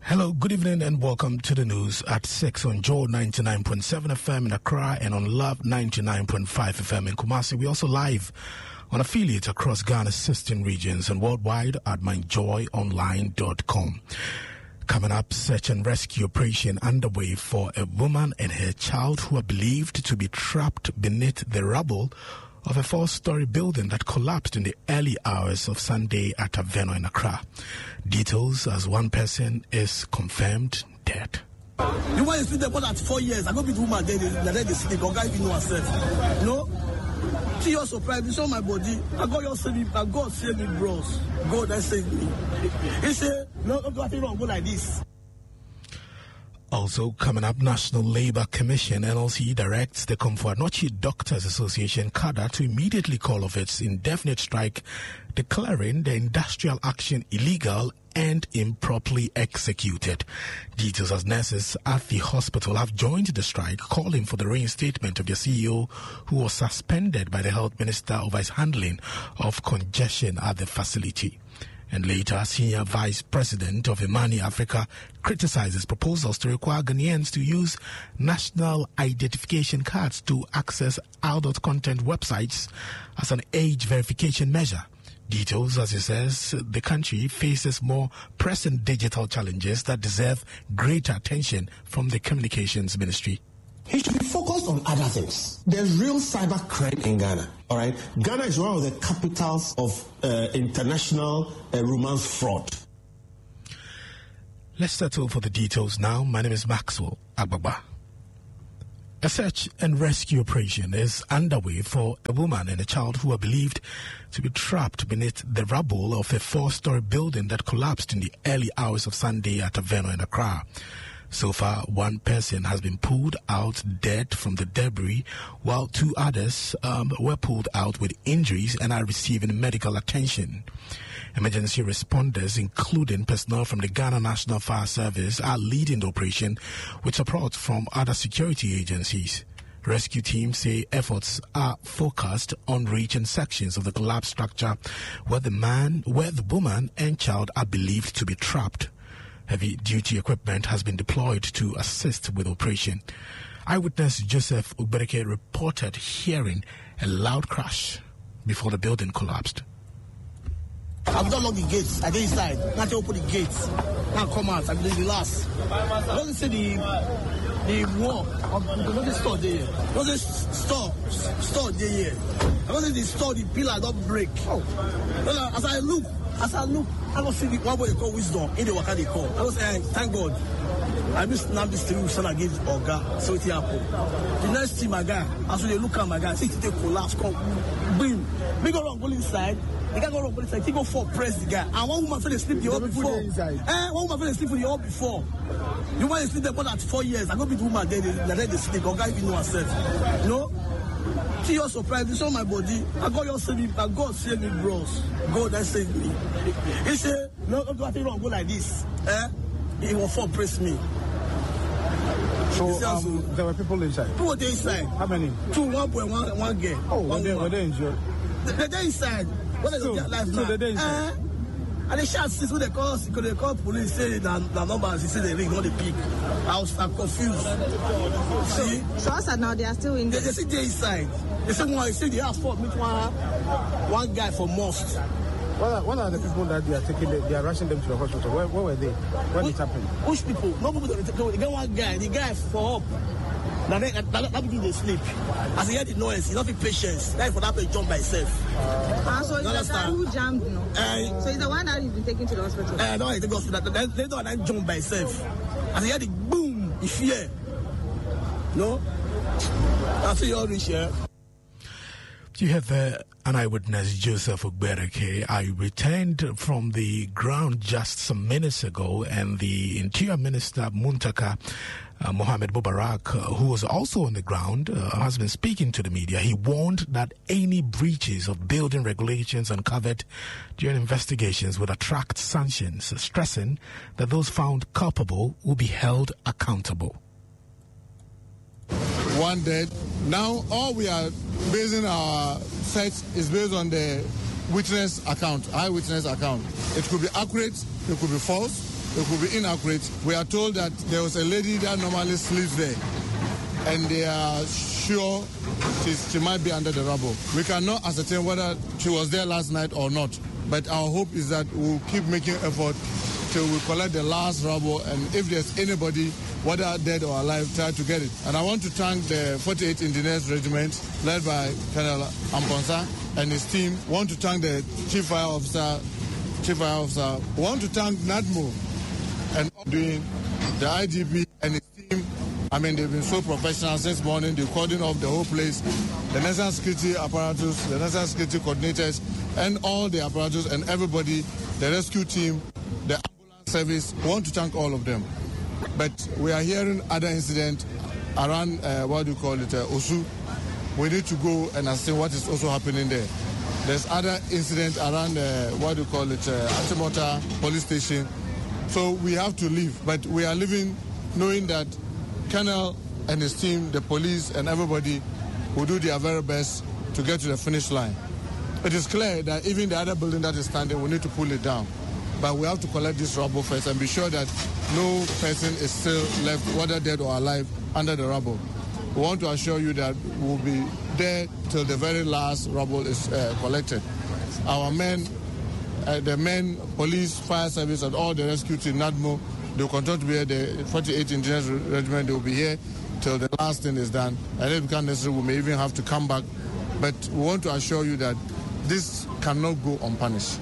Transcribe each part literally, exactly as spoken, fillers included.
Hello, good evening and welcome to the news at six on Joe ninety-nine point seven F M in Accra and on Love ninety-nine point five F M in Kumasi. We're also live on affiliates across Ghana's sixteen regions and worldwide at my joy online dot com. Coming up, search and rescue operation underway for a woman and her child who are believed to be trapped beneath the rubble of a four-story building that collapsed in the early hours of Sunday at Aveno in Accra. Details as one person is confirmed dead. You want to sleep there for that four years? I go be the woman there, they they sleep. Or guy, you know herself. No. See your surprise. You saw my body. I got your save me. I God save me, bros. God that saved me. He said, no, no, nothing wrong. Go like this. Also coming up, National Labour Commission N L C directs the Comfort Nochi Doctors Association CADA to immediately call off its indefinite strike, declaring the industrial action illegal and improperly executed. Details as nurses at the hospital have joined the strike, calling for the reinstatement of their C E O, who was suspended by the health minister over his handling of congestion at the facility. And later, Senior Vice President of Imani Africa criticizes proposals to require Ghanaians to use national identification cards to access adult content websites as an age verification measure. Details, as he says, the country faces more pressing digital challenges that deserve greater attention from the Communications Ministry. He should be focused on other things. There's real cyber crime in Ghana, all right? Ghana is one of the capitals of uh, international uh, romance fraud. Let's settle for the details now. My name is Maxwell Agbagba. A search and rescue operation is underway for a woman and a child who are believed to be trapped beneath the rubble of a four-story building that collapsed in the early hours of Sunday at Aveno in Accra. So far, one person has been pulled out dead from the debris, while two others um, were pulled out with injuries and are receiving medical attention. Emergency responders, including personnel from the Ghana National Fire Service, are leading the operation with support from other security agencies. Rescue teams say efforts are focused on reaching sections of the collapsed structure where the man, where the woman and child are believed to be trapped. Heavy-duty equipment has been deployed to assist with operation. Eyewitness Joseph Ugbereke reported hearing a loud crash before the building collapsed. I've done all the gates. I get inside. Now they open the gates. Now come out. I'm the last. I don't see the the wall. There's the store there. There's the store store there. I don't see the store. The pillar don't break. Oh. As I look, as I look, I don't see the one where they call wisdom. In the waka they call. I don't say thank God. I just snap this thing son against Oga. So it happened. The next thing my guy, as they look at my guy, see it they collapse. Come, boom. We go wrong, go inside. The guy go wrong, go inside. He go for press the guy. And one woman fell asleep the hall before. Eh, one woman fell asleep for the hall before. You want to sleep there for that four years. I go be the woman there. They let the sleep. Oga even know herself. You know. See your surprise. You saw my body. I got your save me. I God save me, bros. God that saved me. He said, no, don't do nothing wrong. Go like this. Eh? He will for press me. So um, there were people inside? People were there inside. How many? Two, one boy, one, one girl. Oh, one were, they, were they injured? They're there inside. What is so, their life so now? they're there inside? Uh, and they shot six when they call, because they call police, say the, the numbers, they say they ring, not the peak. I was I'm confused. See? So us now they are still in They, they say they're inside. They say, one, they say they have fought meet one, one guy from mosque. What are, what are the people that they are taking, they are rushing them to the hospital? Where, where were they? When Which, it happened? Which people? No people that they take. They get one guy, the guy for up. Now they, that, that, that begin they sleep. As he heard the noise, he not be patience. That for that to jump by himself. Uh, so it's the guy who jumped, no? Uh, so it's the one that has been taken to the hospital? Uh, no, he take hospital. They, they don't that jump by himself. As he heard the boom, he fear. No? That's all reach here. You have uh, an eyewitness, Joseph Ugbereke. I returned from the ground just some minutes ago, and the Interior Minister, Muntaka uh, Mohamed Mubarak, uh, who was also on the ground, uh, has been speaking to the media. He warned that any breaches of building regulations uncovered during investigations would attract sanctions, stressing that those found culpable will be held accountable. One dead. Now all we are basing our search is based on the witness account, eyewitness account. It could be accurate, it could be false. it could be inaccurate. We are told that there was a lady that normally sleeps there, and they are sure she's, she might be under the rubble. We cannot ascertain whether she was there last night or not, but our hope is that we'll keep making effort till we collect the last rubble, and if there's anybody, whether dead or alive, try to get it. And I want to thank the forty-eighth Engineers Regiment, led by Colonel Amponsa and his team. I want to thank the Chief Fire Officer, Chief Fire Officer. I want to thank NADMO and doing the I G P and his team. I mean, they've been so professional since morning. They're cording off the whole place. The national security apparatus, the national security coordinators, and all the apparatus and everybody, the rescue team, the ambulance service. I want to thank all of them. But we are hearing other incidents around, uh, what do you call it, uh, Osu. We need to go and ascertain what is also happening there. There's other incidents around, uh, what do you call it, uh, Achimota police station. So we have to leave. But we are leaving knowing that Colonel and his team, the police and everybody will do their very best to get to the finish line. It is clear that even the other building that is standing, we need to pull it down. But we have to collect this rubble first and be sure that no person is still left, whether dead or alive, under the rubble. We want to assure you that we'll be there till the very last rubble is uh, collected. Our men, uh, the men, police, fire service, and all the rescue team, NADMO, they will continue to be here. The forty-eighth Engineers Regiment, they will be here till the last thing is done. And if it becomes necessary, we may even have to come back. But we want to assure you that this cannot go unpunished.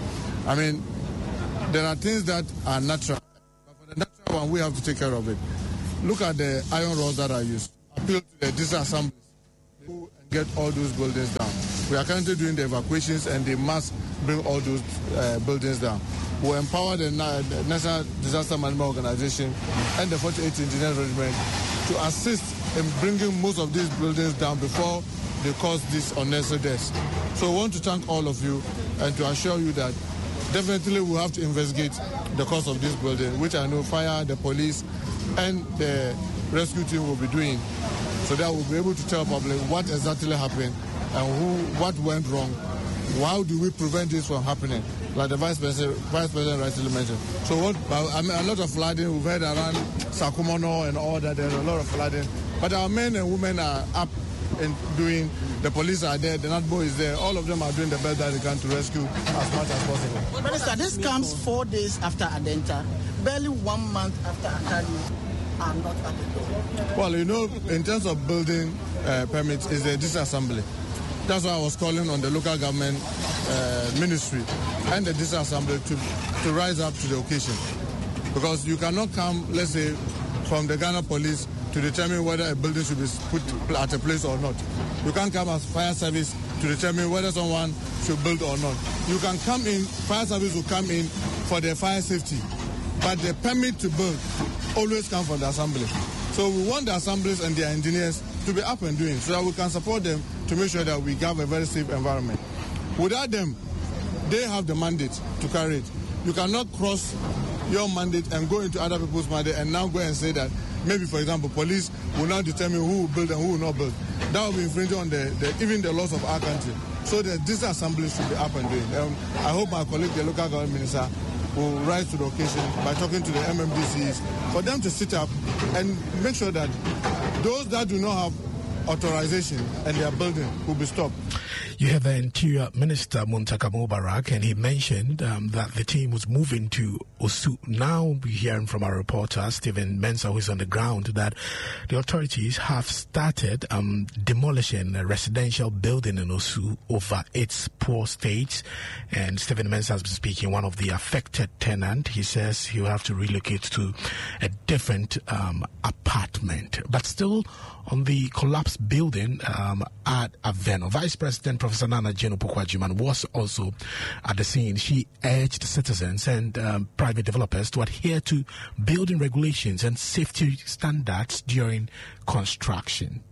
I mean, there are things that are natural, but for the natural one, we have to take care of it. Look at the iron rods that are used. Appeal to the disassemblies to go and get all those buildings down. We are currently doing the evacuations, and they must bring all those uh, buildings down. We empower the, uh, the National Disaster Management Organization and the forty-eighth Engineers Regiment to assist in bringing most of these buildings down before they cause these unnecessary deaths. So I want to thank all of you and to assure you that definitely we have to investigate the cause of this building, which I know fire, the police, and the rescue team will be doing, so that we'll be able to tell public what exactly happened and who, what went wrong. How do we prevent this from happening? Like the Vice President, Vice President rightly mentioned. So what, I mean, a lot of flooding, we've heard around Sakumono and all that, there's a lot of flooding. But our men and women are up and doing, the police are there, the NADMO is there, all of them are doing the best that they can to rescue as much as possible. Minister, this comes four days after Adenta, barely one month after Akari are not at the door. Well, you know, in terms of building uh, permits, is a disassembly. That's why I was calling on the local government uh, ministry and the disassembly to, to rise up to the occasion. Because you cannot come, let's say, from the Ghana police to determine whether a building should be put at a place or not. You can't come as fire service to determine whether someone should build or not. You can come in, fire service will come in for the fire safety, but the permit to build always comes from the assembly. So we want the assemblies and their engineers to be up and doing so that we can support them to make sure that we have a very safe environment. Without them, they have the mandate to carry it. You cannot cross your mandate and go into other people's mandate and now go and say that maybe, for example, police will now determine who will build and who will not build. That will be infringing on the, the, even the laws of our country. So that this assembly should be up and doing. Um, I hope my colleague, the local government minister, will rise to the occasion by talking to the M M D Cs for them to sit up and make sure that those that do not have authorization and their building will be stopped. You have the Interior Minister Muntaka Mubarak, and he mentioned um, that the team was moving to Osu. Now we're hearing from our reporter, Stephen Mensah, who is on the ground, that the authorities have started um, demolishing a residential building in Osu over its poor state. And Stephen Mensah has been speaking, one of the affected tenants. He says he will have to relocate to a different um, apartment. But still on the collapsed building um, at Aveno, Vice President Professor Nana Jane Opoku-Agyeman was also at the scene. She urged citizens and um, private developers to adhere to building regulations and safety standards during construction.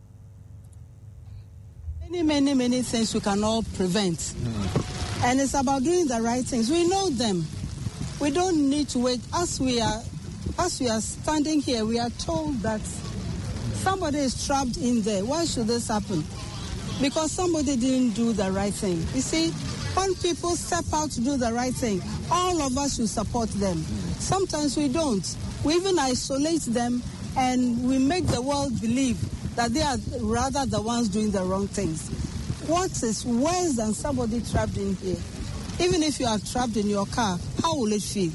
Many, many, many things we can all prevent. Mm. And it's about doing the right things. We know them. We don't need to wait. As we are, as we are standing here, we are told that somebody is trapped in there. Why should this happen? Because somebody didn't do the right thing. You see, When people step out to do the right thing, all of us should support them. Sometimes we don't. We even isolate them and we make the world believe that they are rather the ones doing the wrong things. What is worse than somebody trapped in here? Even if you are trapped in your car, how will it feel?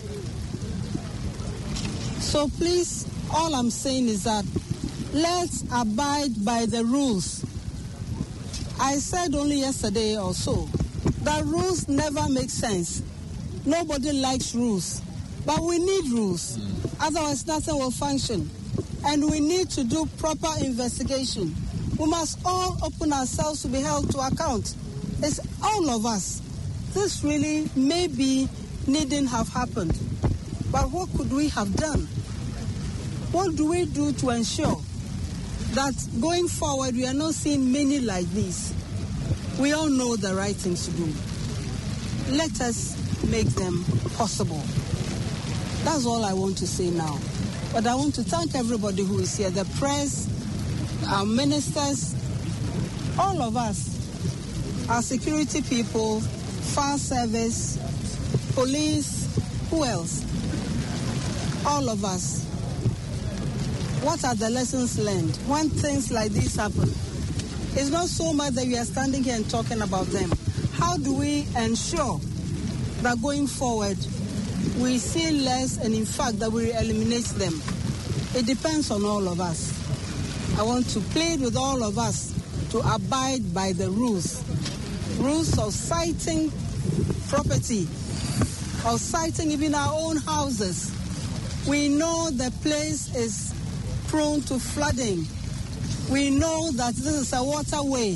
So please, all I'm saying is that let's abide by the rules. I said only yesterday or so that rules never make sense. Nobody likes rules, but we need rules. Otherwise, nothing will function. And we need to do proper investigation. We must all open ourselves to be held to account. It's all of us. This really maybe needn't have happened. But what could we have done? What do we do to ensure that going forward we are not seeing many like these? We all know the right things to do. Let us make them possible. That's all I want to say now. But I want to thank everybody who is here, the press, our ministers, all of us, our security people, fire service, police, who else? All of us. What are the lessons learned when things like this happen? It's not so much that we are standing here and talking about them. How do we ensure that going forward we see less and in fact that we eliminate them? It depends on all of us. I want to plead with all of us to abide by the rules. Rules of citing property, of citing even our own houses. We know the place is prone to flooding. We know that this is a waterway.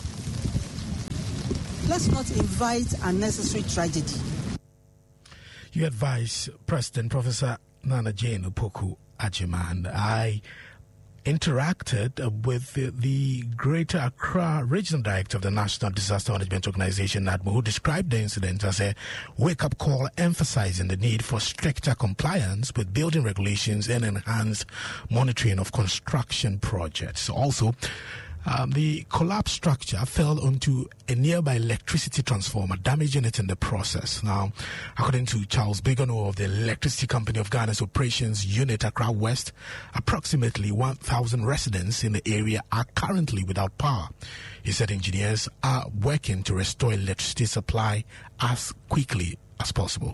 Let's not invite unnecessary tragedy. You advise President Professor Nana Jane Opoku Agyeman. I interacted with the, the Greater Accra Regional Director of the National Disaster Management Organization, NADMO, who described the incident as a wake-up call emphasizing the need for stricter compliance with building regulations and enhanced monitoring of construction projects. Also, Um, the collapsed structure fell onto a nearby electricity transformer, damaging it in the process. Now, according to Charles Bigano of the Electricity Company of Ghana's Operations Unit, Accra West, approximately one thousand residents in the area are currently without power. He said engineers are working to restore electricity supply as quickly as possible.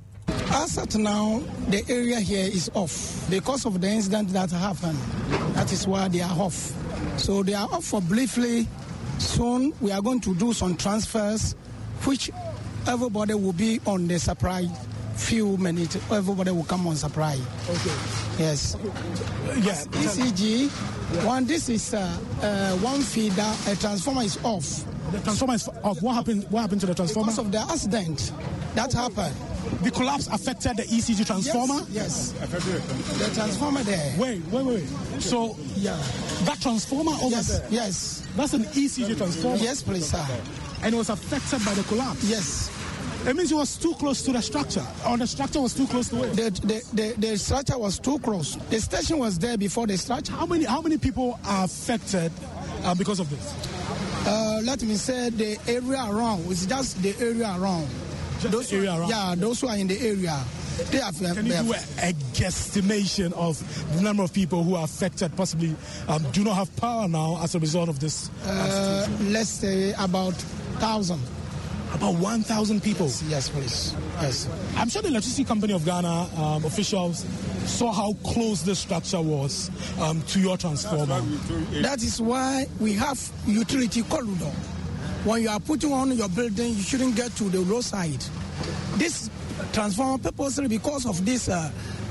As at now, the area here is off because of the incident that happened. That is why they are off. So they are off for briefly. Soon we are going to do some transfers, which everybody will be on the supply. Few minutes, everybody will come on supply. Okay. Yes. Okay. Yeah. E C G. Yeah. One. This is uh, uh, one feeder. A transformer is off. The transformer is off. What happened? What happened to the transformer? Because of the accident that happened. The collapse affected the E C G transformer? Yes. yes. The transformer there. Wait, wait, wait. So, yeah. That transformer over yes, there? Yes. That's an E C G transformer? Yes, please, sir. And it was affected by the collapse? Yes. It means it was too close to the structure, or the structure was too close to it? The, the, the, the structure was too close. The station was there before the structure. How many, how many people are affected uh, because of this? Uh, let me say the area around. It's just the area around. Just those the area around? Yeah, those who are in the area. They have, Can they you do a, a guesstimation of the number of people who are affected, possibly um, do not have power now as a result of this? Uh, let's say about one thousand. About one thousand people? Yes, yes, please. Yes. I'm sure the Electricity Company of Ghana um, officials saw how close the structure was um, to your transformer. That is why we have utility corridor. When you are putting on your building, you shouldn't get to the roadside. This transformer purposely because of this uh,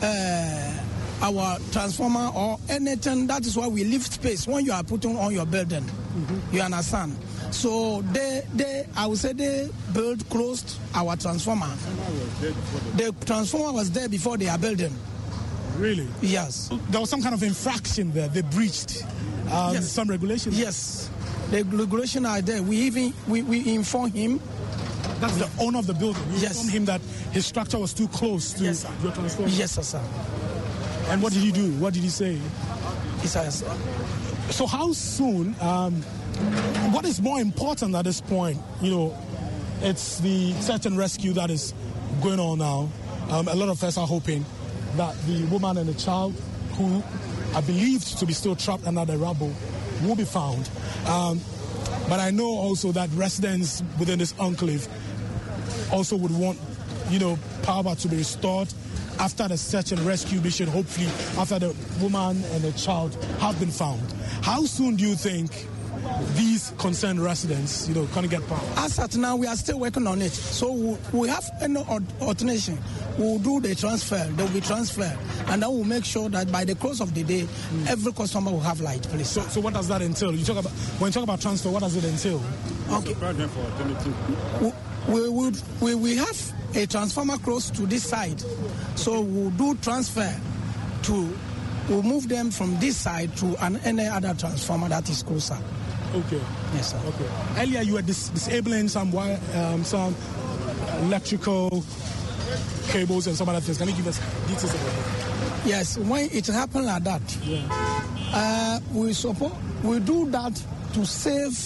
uh, our transformer or anything, that is why we leave space when you are putting on your building. Mm-hmm. You understand? So they, they, I would say they built closed our transformer. The transformer was there before they are building. Really? Yes. There was some kind of infraction there. They breached um, yes. some regulations. Yes. The regulations are there. We even we, we inform him. That's the owner of the building. You yes. informed him that his structure was too close to yes, your transformer. Yes, sir. And what did he do? What did he say? He says. So how soon? Um, what is more important at this point? You know, it's the search and rescue that is going on now. Um, a lot of us are hoping that the woman and the child who are believed to be still trapped under the rubble will be found. Um, but I know also that residents within this enclave also would want, you know, power to be restored after the search and rescue mission, hopefully after the woman and the child have been found. How soon do you think these concerned residents, you know, can get power? As at now, we are still working on it. So we, we have an alternation. We'll do the transfer. There will be transfer. And then we'll make sure that by the close of the day, mm. every customer will have light, please. So, so what does that entail? You talk about, when you talk about transfer, what does it entail? Okay. We, we, would, we, we have a transformer close to this side. So we'll do transfer to, we'll move them from this side to an, any other transformer that is closer. Okay. Yes, sir. Okay. Earlier you were dis- disabling some wire, um, some electrical cables and some other things. Can you give us details about that? Yes. When it happened like that, yeah. uh, we support we do that to save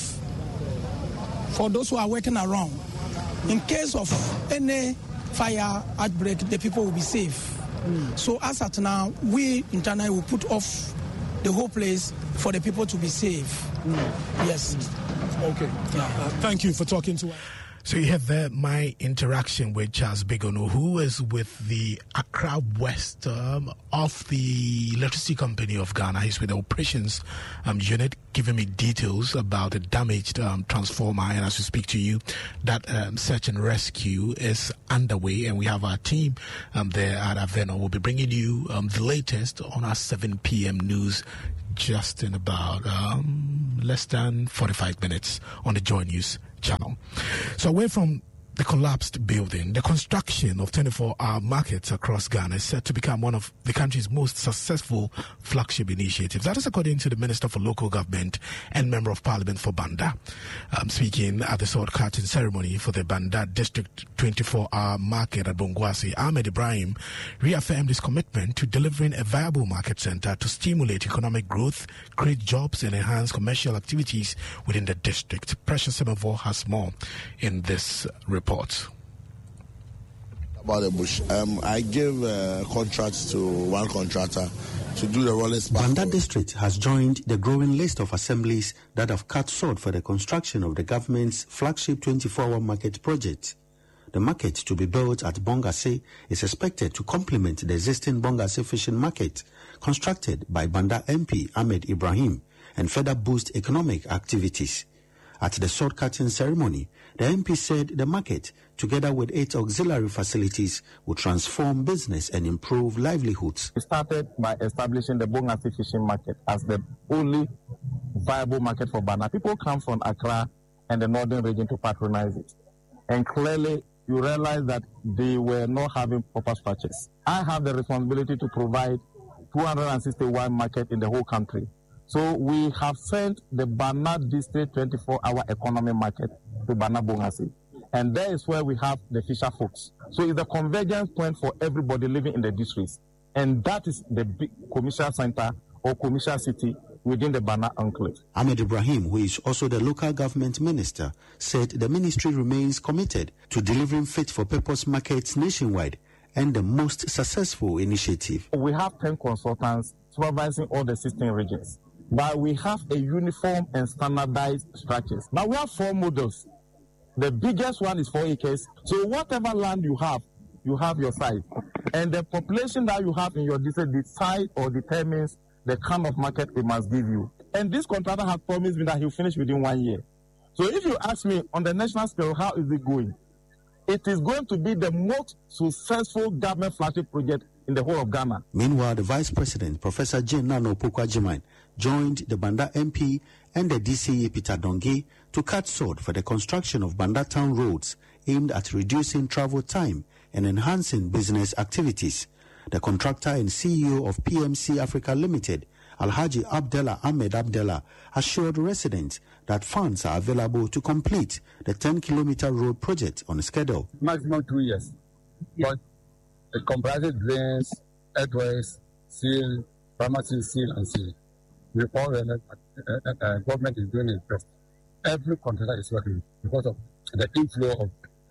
for those who are working around. In case of any fire outbreak, the people will be safe. Mm. So as at now, we internally will put off the whole place for the people to be safe. Mm. Yes. Okay. Yeah. Uh, thank you for talking to us. So you have there my interaction with Charles Bigono, who is with the Accra West um, of the Electricity Company of Ghana. He's with the operations um, unit, giving me details about the damaged um, transformer. And as we speak to you, that um, search and rescue is underway, and we have our team um, there at Aveno. We'll be bringing you um, the latest on our seven p.m. news just in about um, less than forty-five minutes on the Joy News channel. So away from the collapsed building, the construction of twenty-four hour markets across Ghana is set to become one of the country's most successful flagship initiatives. That is according to the Minister for Local Government and Member of Parliament for Banda. Um, speaking at the sword cutting ceremony for the Banda District twenty-four hour market at Bongwasi, Ahmed Ibrahim reaffirmed his commitment to delivering a viable market center to stimulate economic growth, create jobs, and enhance commercial activities within the district. Precious Semevo has more in this report. About the bush, um, I give uh, contracts to one contractor to do the rolling spark. Banda District has joined the growing list of assemblies that have cut short for the construction of the government's flagship twenty-four hour market project. The market to be built at Bongase is expected to complement the existing Bongase fishing market constructed by Banda M P Ahmed Ibrahim and further boost economic activities. At the sword cutting ceremony, the M P said the market, together with its auxiliary facilities, will transform business and improve livelihoods. We started by establishing the Bongase fishing market as the only viable market for Banda. People come from Accra and the northern region to patronize it. And clearly, you realize that they were not having proper structures. I have the responsibility to provide two hundred sixty-one markets in the whole country. So we have sent the Banda District twenty-four hour economy market to Banda Bongase. And there is where we have the fisher folks. So it's the convergence point for everybody living in the districts. And that is the big commercial center or commercial city within the Banda enclave. Ahmed Ibrahim, who is also the local government minister, said the ministry remains committed to delivering fit-for-purpose markets nationwide and the most successful initiative. We have ten consultants supervising all the sixteen regions. But we have a uniform and standardized structures. Now we have four models. The biggest one is four acres. So whatever land you have, you have your site. And the population that you have in your district decides or determines the kind of market it must give you. And this contractor has promised me that he'll finish within one year. So if you ask me on the national scale, how is it going? It is going to be the most successful government flagship project in the whole of Ghana. Meanwhile, the Vice President, Professor Jane Nano Pokwajiman, joined the Banda M P and the D C E Peter Donge to cut sword for the construction of Banda town roads aimed at reducing travel time and enhancing business activities. The contractor and C E O of P M C Africa Limited, Alhaji Abdallah Ahmed Abdallah, assured residents that funds are available to complete the ten kilometer road project on schedule. Maximum two years. But it comprises drains, earthworks, seal, pharmacy, seal, and seal. The all uh, uh, uh, government is doing its best. Every contractor is working because of the inflow of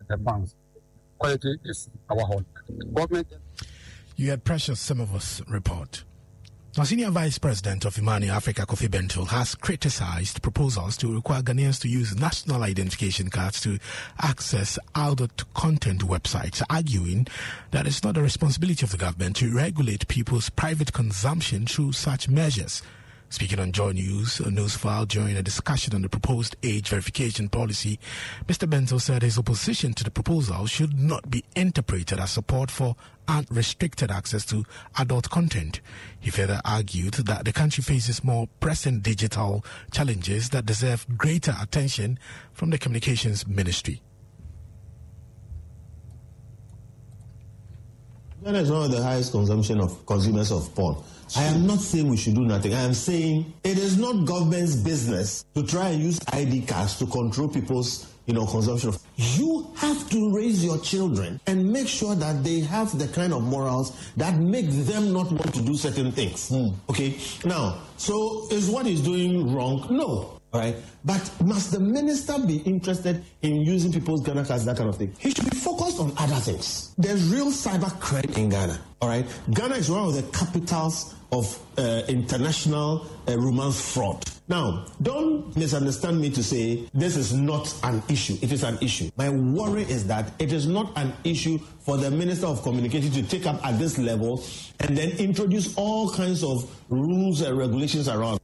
the banks. Quality is our whole. Government. You had Precious Semovus report. Now, Senior Vice President of Imani Africa, Kofi Bento, has criticized proposals to require Ghanaians to use national identification cards to access adult content websites, arguing that it's not the responsibility of the government to regulate people's private consumption through such measures. Speaking on Joy News, a news file during a discussion on the proposed age verification policy, Mister Bento said his opposition to the proposal should not be interpreted as support for unrestricted access to adult content. He further argued that the country faces more pressing digital challenges that deserve greater attention from the Communications Ministry. Ghana is one of the highest consumption of consumers of porn. I am not saying we should do nothing. I am saying it is not government's business to try and use I D cards to control people's, you know, consumption of. You have to raise your children and make sure that they have the kind of morals that make them not want to do certain things. Mm. Okay. Now, so is what he's doing wrong? No. All right, but must the minister be interested in using people's Ghana cards, that kind of thing? He should be focused on other things. There's real cyber crime in Ghana. All right, Ghana is one of the capitals of uh, international uh, romance fraud. Now, don't misunderstand me to say this is not an issue. It is an issue. My worry is that it is not an issue for the Minister of Communication to take up at this level and then introduce all kinds of rules and regulations around.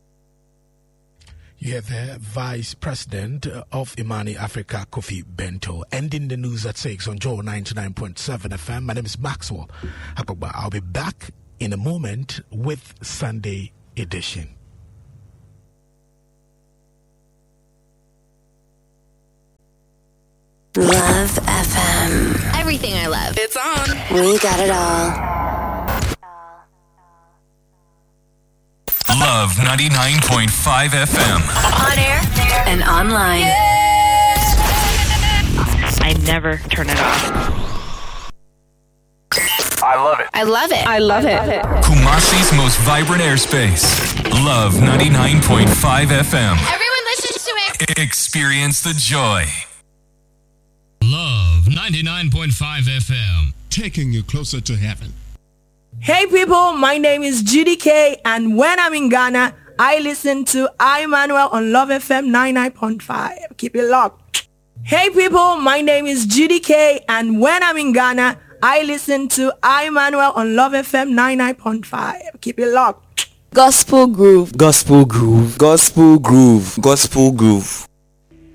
You have the Vice President of Imani Africa, Kofi Bento, ending the news at six on Joe ninety-nine point seven F M. My name is Maxwell Akpogba. I'll be back in a moment with Sunday edition. Love F M. Everything I love. It's on. We got it all. Love ninety-nine point five F M. On air and online. Yeah. I never turn it off. I love it. I love it. I love it. Kumasi's most vibrant airspace. Love ninety-nine point five F M. Everyone listens to it. Experience the joy. Love ninety-nine point five F M. Taking you closer to heaven. Hey people, my name is Judy K, and when I'm in Ghana, I listen to Emmanuel on Love F M ninety-nine point five. Keep it locked. Hey people, my name is Judy K, and when I'm in Ghana, I listen to Emmanuel on Love F M ninety-nine point five. Keep it locked. Gospel Groove. Gospel Groove. Gospel Groove. Gospel Groove.